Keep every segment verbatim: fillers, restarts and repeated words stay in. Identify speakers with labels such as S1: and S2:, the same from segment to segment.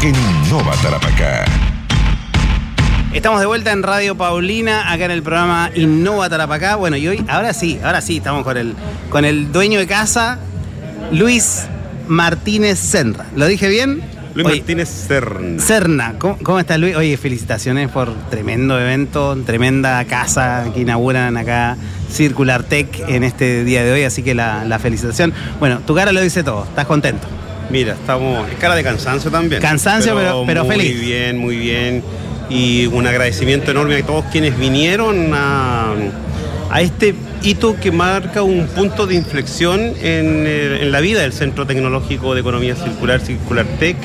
S1: en Innova Tarapacá.
S2: Estamos de vuelta en Radio Paulina, acá en el programa Innova Tarapacá. Bueno, y hoy, ahora sí, ahora sí, estamos con el, con el dueño de casa, Luis Martínez Serna. ¿Lo dije bien?
S3: Luis
S2: Oye,
S3: Martínez Serna.
S2: Serna, ¿cómo, ¿cómo estás, Luis? Oye, felicitaciones por tremendo evento, tremenda casa que inauguran acá Circular Tech en este día de hoy, así que la, la felicitación. Bueno, tu cara lo dice todo, ¿estás contento?
S3: Mira, estamos en cara de cansancio también.
S2: Cansancio, pero, pero, pero
S3: muy
S2: feliz.
S3: Muy bien, muy bien. Y un agradecimiento enorme a todos quienes vinieron a, a este hito que marca un punto de inflexión en, en la vida del Centro Tecnológico de Economía Circular, Circular Tech.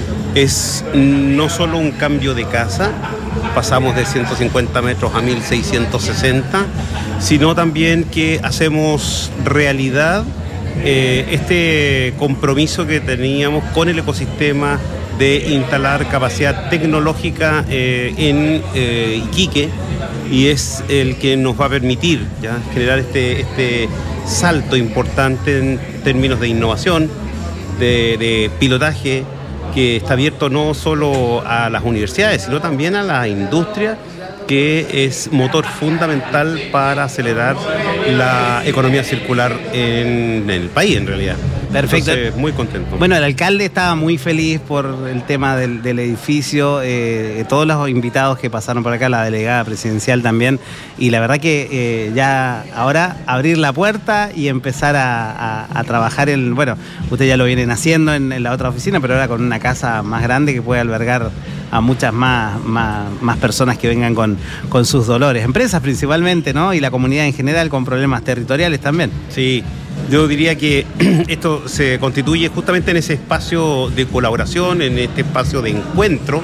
S3: Es no solo un cambio de casa, pasamos de ciento cincuenta metros a mil seiscientos sesenta, sino también que hacemos realidad eh, este compromiso que teníamos con el ecosistema de instalar capacidad tecnológica eh, en eh, Iquique, y es el que nos va a permitir ya generar este, este salto importante en términos de innovación, de, de pilotaje, que está abierto no solo a las universidades, sino también a la industria, que es motor fundamental para acelerar la economía circular en el país, en realidad.
S2: Perfecto.
S3: Entonces, muy contento.
S2: Bueno, el alcalde estaba muy feliz por el tema del, del edificio, eh, todos los invitados que pasaron por acá, la delegada presidencial también, y la verdad que eh, ya ahora abrir la puerta y empezar a, a, a trabajar en, bueno, ustedes ya lo vienen haciendo en, en la otra oficina, pero ahora con una casa más grande que puede albergar a muchas más, más, más personas que vengan con, con sus dolores, empresas principalmente, ¿no? Y la comunidad en general con problemas territoriales también.
S3: Sí, yo diría que esto se constituye justamente en ese espacio de colaboración, en este espacio de encuentro,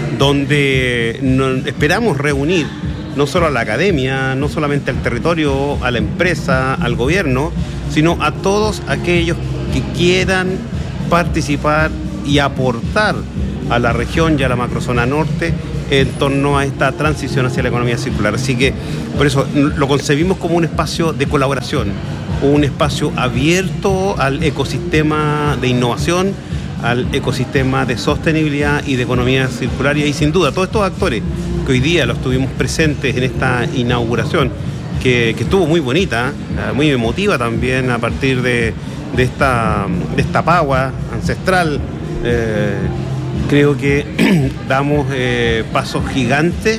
S3: donde nos esperamos reunir no solo a la academia, no solamente al territorio, a la empresa, al gobierno, sino a todos aquellos que quieran participar y aportar a la región y a la macrozona norte en torno a esta transición hacia la economía circular. Así que por eso lo concebimos como un espacio de colaboración, un espacio abierto al ecosistema de innovación, al ecosistema de sostenibilidad y de economía circular. Y sin duda todos estos actores que hoy día los tuvimos presentes en esta inauguración, que, que estuvo muy bonita, muy emotiva también, a partir de, de, esta, de esta pagua ancestral. Eh, creo que damos eh, pasos gigantes,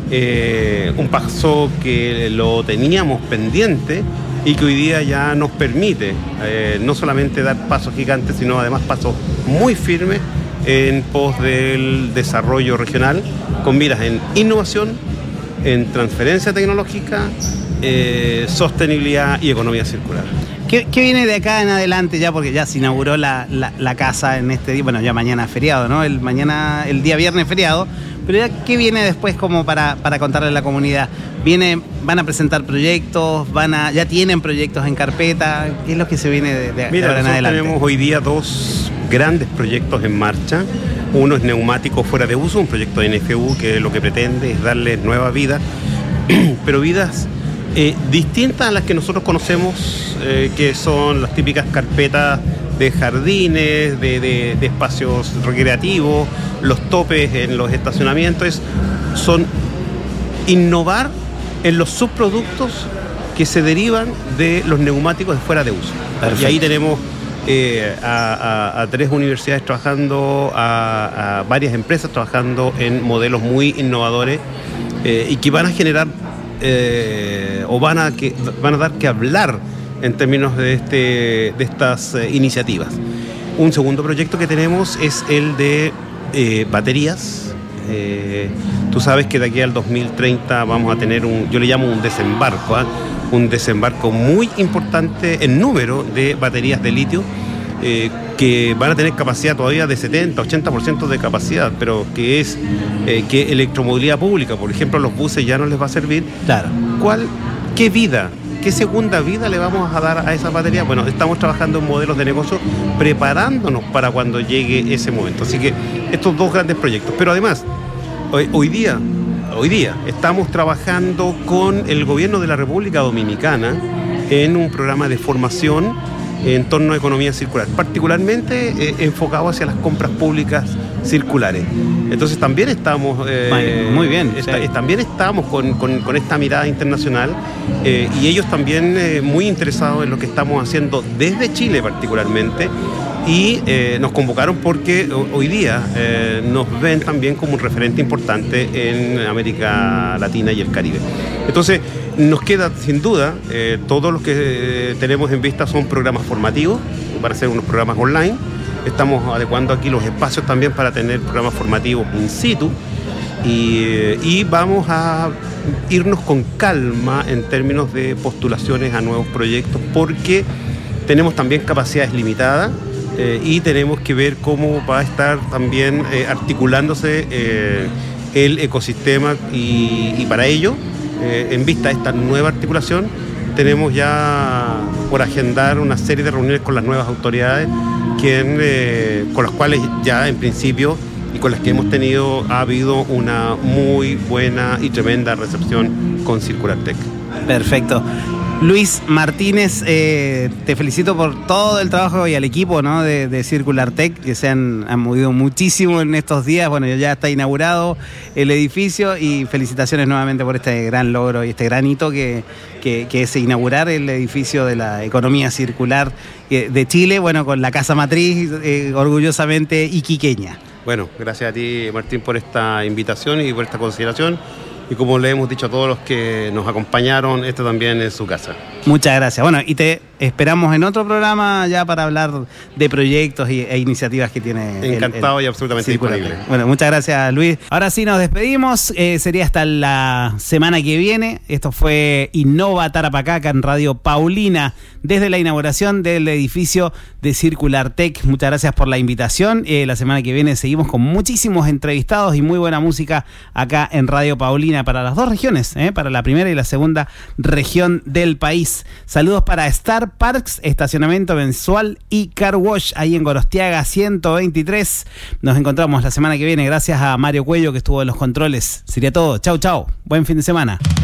S3: eh, un paso que lo teníamos pendiente y que hoy día ya nos permite eh, no solamente dar pasos gigantes, sino además pasos muy firmes en pos del desarrollo regional, con miras en innovación, en transferencia tecnológica, eh, sostenibilidad y economía circular.
S2: ¿Qué, ¿Qué viene de acá en adelante ya? Porque ya se inauguró la, la, la casa en este día, bueno, ya mañana es feriado, ¿no? El mañana, el día viernes feriado, pero ya ¿qué viene después como para, para contarle a la comunidad? Viene, van a presentar proyectos, van a, ya tienen proyectos en carpeta, ¿qué es lo que se viene de, de,
S3: Mira,
S2: de ahora en adelante?
S3: Tenemos hoy día dos grandes proyectos en marcha. Uno es neumáticos fuera de uso, un proyecto de N F U que lo que pretende es darle nueva vida, pero vidas eh, distintas a las que nosotros conocemos, eh, que son las típicas carpetas de jardines, de, de, de espacios recreativos, los topes en los estacionamientos. Es, son innovar en los subproductos que se derivan de los neumáticos de fuera de uso. Perfecto. Y ahí tenemos eh, a, a, a tres universidades trabajando, a, a varias empresas trabajando en modelos muy innovadores eh, y que van a generar eh, o van a, que, van a dar que hablar en términos de, este, de estas eh, iniciativas. Un segundo proyecto que tenemos es el de eh, baterías. Eh, tú sabes que de aquí al dos mil treinta vamos a tener un, yo le llamo un desembarco, ¿eh? un desembarco muy importante en número de baterías de litio, eh, que van a tener capacidad todavía de setenta, ochenta por ciento de capacidad, pero que es eh, que electromovilidad pública, por ejemplo, a los buses ya no les va a servir.
S2: Claro.
S3: ¿Cuál, qué vida? ¿Qué segunda vida le vamos a dar a esas baterías? Bueno, estamos trabajando en modelos de negocio preparándonos para cuando llegue ese momento. Así que estos dos grandes proyectos. Pero además, hoy, hoy día, hoy día estamos trabajando con el gobierno de la República Dominicana en un programa de formación en torno a economía circular, particularmente eh, enfocado hacia las compras públicas circulares. Entonces también estamos
S2: eh, muy bien,
S3: está,
S2: sí.
S3: también estamos con, con, con esta mirada internacional eh, y ellos también eh, muy interesados en lo que estamos haciendo desde Chile particularmente. Y eh, nos convocaron porque hoy día eh, nos ven también como un referente importante en América Latina y el Caribe. Entonces, nos queda sin duda, eh, todos los que eh, tenemos en vista son programas formativos, para hacer unos programas online. Estamos adecuando aquí los espacios también para tener programas formativos in situ. Y, eh, y vamos a irnos con calma en términos de postulaciones a nuevos proyectos, porque tenemos también capacidades limitadas. Eh, y tenemos que ver cómo va a estar también eh, articulándose eh, el ecosistema y, y para ello, eh, en vista de esta nueva articulación, tenemos ya por agendar una serie de reuniones con las nuevas autoridades, quien, eh, con las cuales ya en principio y con las que hemos tenido ha habido una muy buena y tremenda recepción con CircularTech.
S2: Perfecto. Luis Martínez, eh, te felicito por todo el trabajo y al equipo, ¿no?, de, de CircularTech, que se han, han movido muchísimo en estos días. Bueno, ya está inaugurado el edificio y felicitaciones nuevamente por este gran logro y este gran hito que, que, que es inaugurar el edificio de la economía circular de Chile, bueno, con la casa matriz eh, orgullosamente iquiqueña.
S3: Bueno, gracias a ti, Martín, por esta invitación y por esta consideración. Y como le hemos dicho a todos los que nos acompañaron, esto también es su casa.
S2: Muchas gracias. Bueno, y te esperamos en otro programa ya para hablar de proyectos y, e iniciativas que tiene.
S3: Encantado
S2: el, el
S3: y absolutamente disponible.
S2: Bueno, muchas gracias, Luis. Ahora sí nos despedimos. Eh, sería hasta la semana que viene. Esto fue Innova Tarapacá, acá en Radio Paulina, desde la inauguración del edificio de CircularTech. Muchas gracias por la invitación. Eh, la semana que viene seguimos con muchísimos entrevistados y muy buena música acá en Radio Paulina para las dos regiones, eh, para la primera y la segunda región del país. Saludos para Star Parks, estacionamiento mensual y Car Wash ahí en Gorostiaga ciento veintitrés. Nos encontramos la semana que viene. Gracias a Mario Cuello, que estuvo en los controles. Sería todo. Chau, chau. Buen fin de semana.